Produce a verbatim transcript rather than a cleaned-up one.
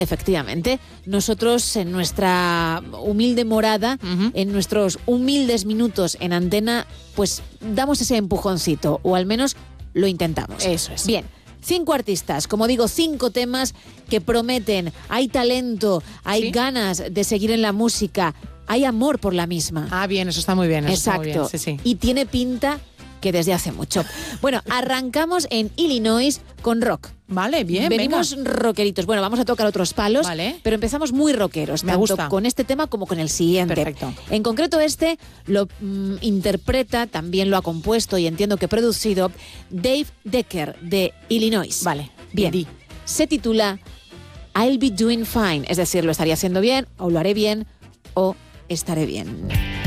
Efectivamente, nosotros en nuestra humilde morada, uh-huh. en nuestros humildes minutos en antena, pues damos ese empujoncito, o al menos lo intentamos. Eso es. Bien, cinco artistas, como digo, cinco temas que prometen, hay talento, hay ¿Sí? ganas de seguir en la música, hay amor por la misma. Ah, bien, eso está muy bien. Eso Exacto, está muy bien. Sí, sí. Y tiene pinta que desde hace mucho. Bueno, arrancamos en Illinois con rock. Vale, bien, venimos venga. rockeritos. Bueno, vamos a tocar otros palos, vale. pero empezamos muy rockeros, Me tanto gusta. con este tema como con el siguiente. Perfecto. En concreto este lo mm, interpreta, también lo ha compuesto y entiendo que producido Dave Decker de Illinois. Vale, bien. Di. Se titula I'll be doing fine, es decir, lo estaría haciendo bien, o lo haré bien, o estaré bien.